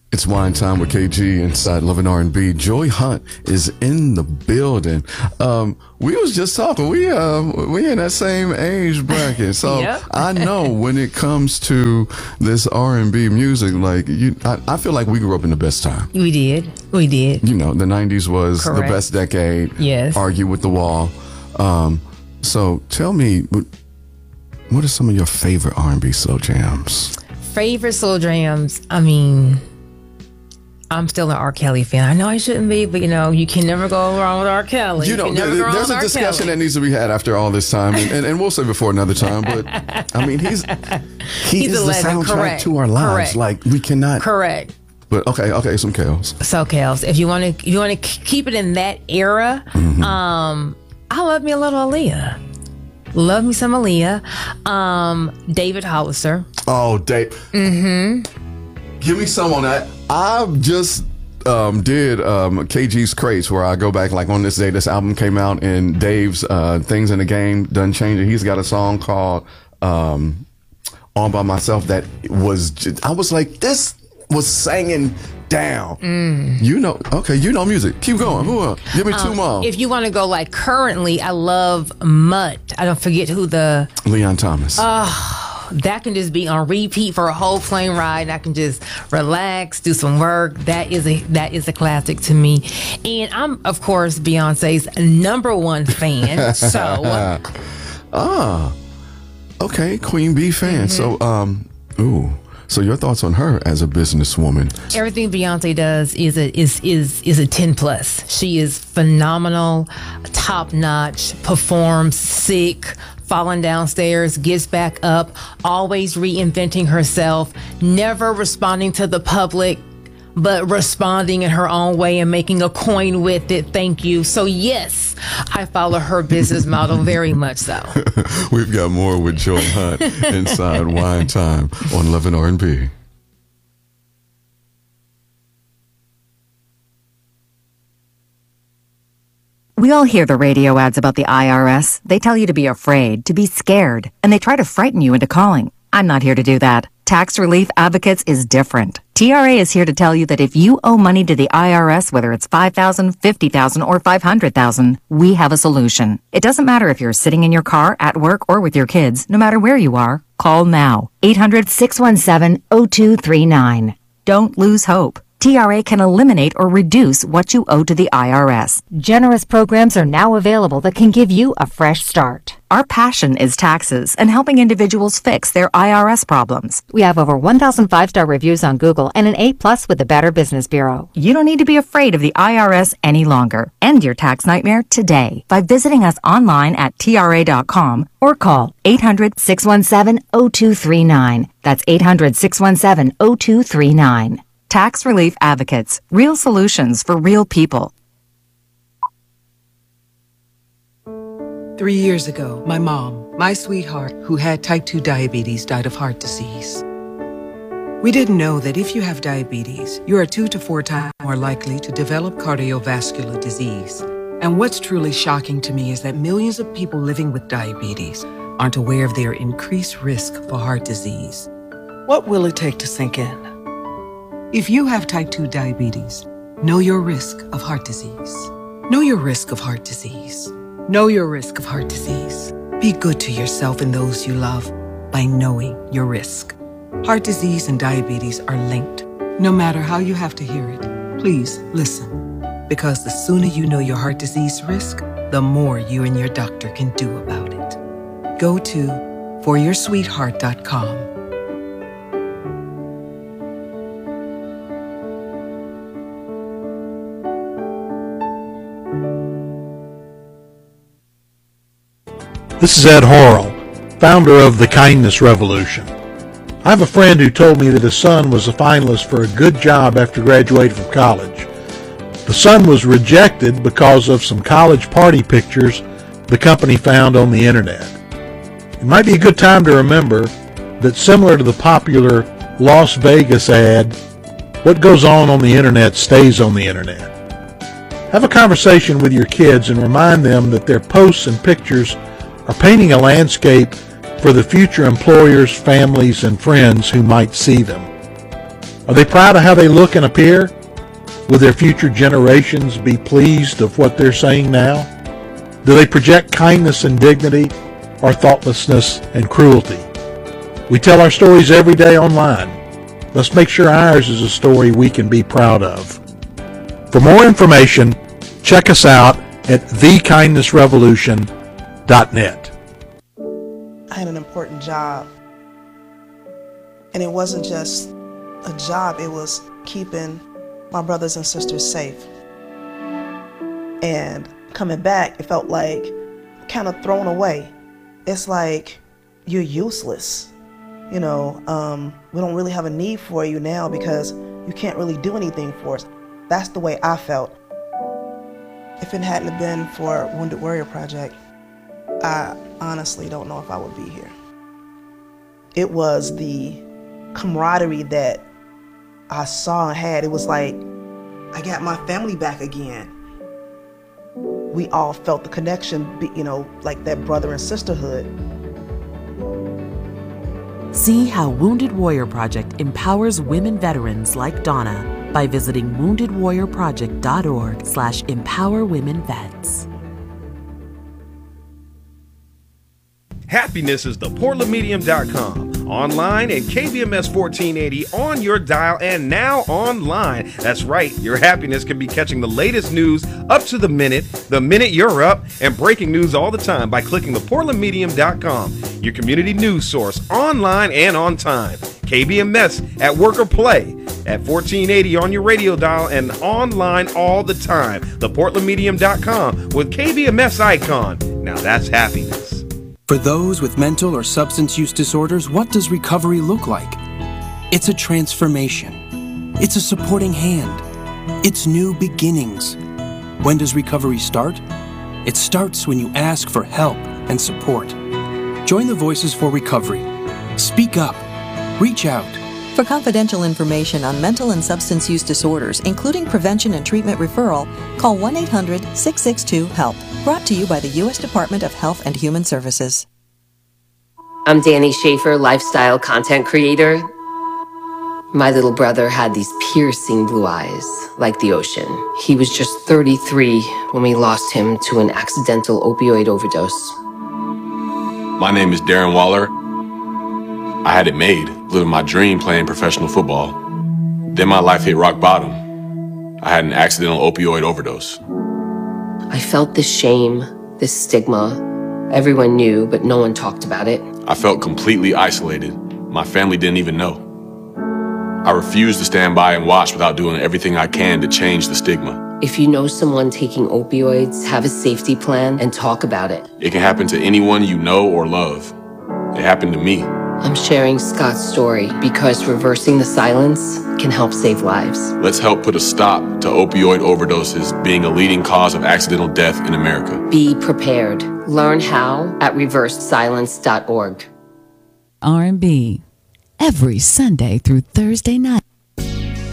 It's wine time with KG inside Love and R&B. Joy Hunt is in the building. We was just talking. We in that same age bracket, so Yep. I know when it comes to this R&B music, like I feel like we grew up in the best time. We did. You know, the '90s was Correct. the best decade. Yes. Argue with the wall. So tell me, what are some of your favorite R&B slow jams? Favorite slow jams. I mean, I'm still an R. Kelly fan. I know I shouldn't be, but you can never go wrong with R. Kelly. You know, can never go wrong there's with a R. discussion Kelly. that needs to be had after all this time, and we'll save it for another time. But I mean, he He's is a the legend. soundtrack Correct. to our lives. Correct. Like we cannot. Correct. But okay, some chaos. So, Kels, if you want to keep it in that era, I love me a little Aaliyah. Love me some Aaliyah. David Hollister. Oh, Dave. Give me some on that. I just did KG's Crates, where I go back like on this day. This album came out, and Dave's Things in the Game done changed it. He's got a song called On By Myself that was I was like, this was singing down. You know music. Keep going. Who else? Give me two more. If you want to go like currently, I love Mutt. I don't forget who the Leon Thomas. that can just be on repeat for a whole plane ride. And I can just relax, do some work. That is a classic to me. And I'm, of course, Beyonce's #1 fan. So Okay, Queen Bee fan. So so your thoughts on her as a businesswoman? everything Beyonce does is a 10+. She is phenomenal, top notch, performs sick, falling downstairs, gets back up, always reinventing herself, never responding to the public, but responding in her own way and making a coin with it. Thank you. So yes, I follow her business model very much so. We've got more with Joy Hunt inside Wine Time on Love and R&B. We all hear the radio ads about the IRS. They tell you to be afraid, to be scared, and they try to frighten you into calling. I'm not here to do that. Tax Relief Advocates is different. TRA is here to tell you that if you owe money to the IRS, whether it's $5,000, $50,000, or $500,000, we have a solution. It doesn't matter if you're sitting in your car, at work, or with your kids. No matter where you are, call now. 800-617-0239. Don't lose hope. TRA can eliminate or reduce what you owe to the IRS. Generous programs are now available that can give you a fresh start. Our passion is taxes and helping individuals fix their IRS problems. We have over 1,000 5-star reviews on Google and an A+ with the Better Business Bureau. You don't need to be afraid of the IRS any longer. End your tax nightmare today by visiting us online at TRA.com or call 800-617-0239. That's 800-617-0239. Tax Relief Advocates. Real solutions for real people. 3 years ago, my mom, my sweetheart, who had type 2 diabetes, died of heart disease. We didn't know that if you have diabetes, you are 2 to 4 times more likely to develop cardiovascular disease. And what's truly shocking to me is that millions of people living with diabetes aren't aware of their increased risk for heart disease. What will it take to sink in? If you have type 2 diabetes, know your risk of heart disease. Know your risk of heart disease. Know your risk of heart disease. Be good to yourself and those you love by knowing your risk. Heart disease and diabetes are linked. No matter how you have to hear it, please listen. Because the sooner you know your heart disease risk, the more you and your doctor can do about it. Go to foryoursweetheart.com. This is Ed Horrell, founder of the Kindness Revolution. I have a friend who told me that his son was a finalist for a good job after graduating from college. The son was rejected because of some college party pictures the company found on the internet. It might be a good time to remember that similar to the popular Las Vegas ad, what goes on the internet stays on the internet. Have a conversation with your kids and remind them that their posts and pictures are painting a landscape for the future employers, families, and friends who might see them. Are they proud of how they look and appear? Will their future generations be pleased of what they're saying now? Do they project kindness and dignity, or thoughtlessness and cruelty? We tell our stories every day online. Let's make sure ours is a story we can be proud of. For more information, check us out at thekindnessrevolution.net. I had an important job, and it wasn't just a job, it was keeping my brothers and sisters safe. And coming back, it felt like kind of thrown away. It's like you're useless. We don't really have a need for you now because you can't really do anything for us. That's the way I felt. If it hadn't been for Wounded Warrior Project, I honestly don't know if I would be here. It was the camaraderie that I saw and had. It was like I got my family back again. We all felt the connection, like that brother and sisterhood. See how Wounded Warrior Project empowers women veterans like Donna by visiting woundedwarriorproject.org/empowerwomenvets. Happiness is theportlandmedium.com. Online and KVMS 1480 on your dial and now online. That's right, your happiness can be catching the latest news up to the minute you're up, and breaking news all the time by clicking theportlandmedium.com, your community news source, online and on time. KVMS at work or play at 1480 on your radio dial and online all the time. Theportlandmedium.com with KVMS icon. Now that's happiness. For those with mental or substance use disorders, what does recovery look like? It's a transformation. It's a supporting hand. It's new beginnings. When does recovery start? It starts when you ask for help and support. Join the Voices for Recovery. Speak up. Reach out. For confidential information on mental and substance use disorders, including prevention and treatment referral, call 1-800-662-HELP. Brought to you by the U.S. Department of Health and Human Services. I'm Danny Schaefer, lifestyle content creator. My little brother had these piercing blue eyes, like the ocean. He was just 33 when we lost him to an accidental opioid overdose. My name is Darren Waller. I had it made, living my dream playing professional football. Then my life hit rock bottom. I had an accidental opioid overdose. I felt this shame, this stigma. Everyone knew, but no one talked about it. I felt completely isolated. My family didn't even know. I refused to stand by and watch without doing everything I can to change the stigma. If you know someone taking opioids, have a safety plan and talk about it. It can happen to anyone you know or love. It happened to me. I'm sharing Scott's story because reversing the silence can help save lives. Let's help put a stop to opioid overdoses being a leading cause of accidental death in America. Be prepared. Learn how at reversedsilence.org. R&B every Sunday through Thursday night.